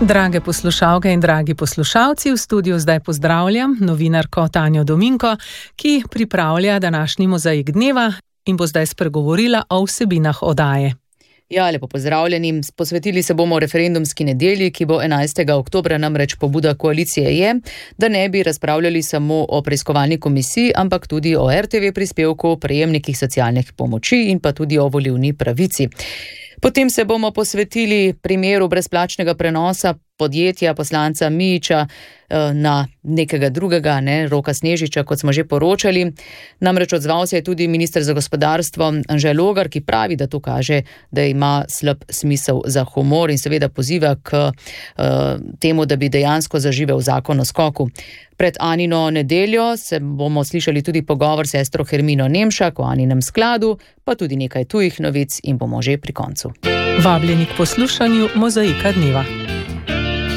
Drage poslušalke in dragi poslušalci, v studiu zdaj pozdravljam novinarko Tanjo Dominko, ki pripravlja današnji mozaik dneva in bo zdaj spregovorila o vsebinah oddaje. Ja, lepo pozdravljeni. Posvetili se bomo referendumski nedelji, ki bo 11. oktobra, namreč pobuda koalicije je, da ne bi razpravljali samo o preiskovalni komisiji, ampak tudi o RTV prispevku, prejemnikih socialnih pomoči in pa tudi o volilni pravici. Potem se bomo posvetili primeru brezplačnega prenosa podjetja poslanca Mijića na nekega drugega, Roka Snežiča, kot smo že poročali. Namreč odzval se je tudi minister za gospodarstvo Anže Logar, ki pravi, da to kaže, da ima slab smisel za humor in seveda poziva k temu, da bi dejansko zaživel zakon o skoku. Pred Anino nedeljo se bomo slišali tudi pogovor s sestro Hermino Nemšak o Aninem skladu, pa tudi nekaj tujih novic in bomo že pri koncu. Vabljeni k poslušanju mozaika dneva.